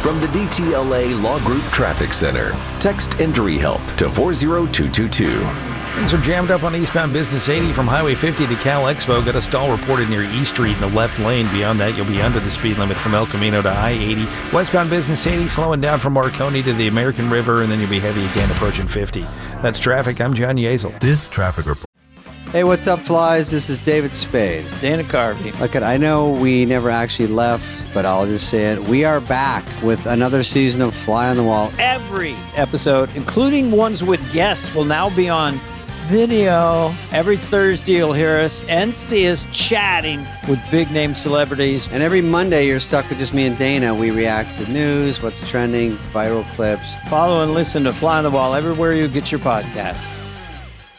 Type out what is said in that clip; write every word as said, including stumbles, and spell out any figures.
From the D T L A Law Group Traffic Center, text Injury Help to four zero two two two. Things are jammed up on eastbound Business eighty from Highway fifty to Cal Expo. Got a stall reported near E Street in the left lane. Beyond that, you'll be under the speed limit from El Camino to I eighty. Westbound Business eighty slowing down from Marconi to the American River, and then you'll be heavy again approaching fifty. That's traffic. I'm John Yezel. This traffic report. Hey, what's up, flies? This is David Spade. Dana Carvey. Look, I know we never actually left, but I'll just say it. We are back with another season of Fly on the Wall. Every episode, including ones with guests, will now be on video. Every Thursday, you'll hear us and see us chatting with big-name celebrities. And every Monday, you're stuck with just me and Dana. We react to news, what's trending, viral clips. Follow and listen to Fly on the Wall everywhere you get your podcasts.